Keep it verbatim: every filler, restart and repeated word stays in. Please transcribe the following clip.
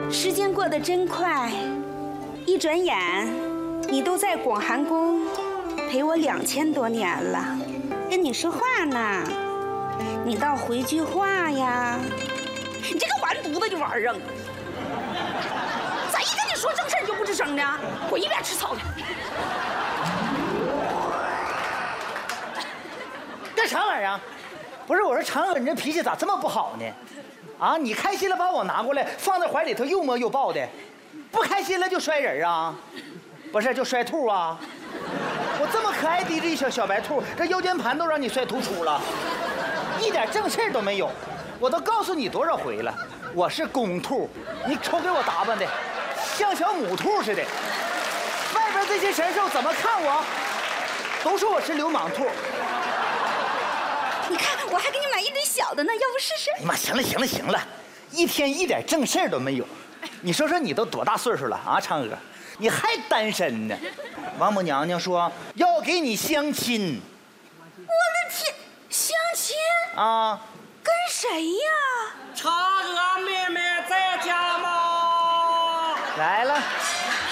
时间过得真快，一转眼，你都在广寒宫陪我两千多年了。跟你说话呢，你倒回句话呀！你这个完犊子的玩意儿，咋一跟你说正事你就不吱声呢？滚一边吃草去！ 干啥玩意儿？不是，我说嫦娥，你这脾气咋这么不好呢？啊，你开心了把我拿过来放在怀里头又摸又抱的，不开心了就摔人啊？不是，就摔兔啊？我这么可爱的一小小白兔，这腰间盘都让你摔突出了，一点正事都没有。我都告诉你多少回了，我是公兔，你瞅给我打扮的，像小母兔似的。外边这些神兽怎么看我，都说我是流氓兔。 你看，我还给你买一堆小的呢，要不试试？ 哎呀妈，行了行了行了，一天一点正事都没有。你说说你都多大岁数了啊，嫦娥，你还单身呢？王母娘娘说要给你相亲。 我的天，相亲啊？ 跟谁呀？ 嫦娥妹妹在家吗？ 来了。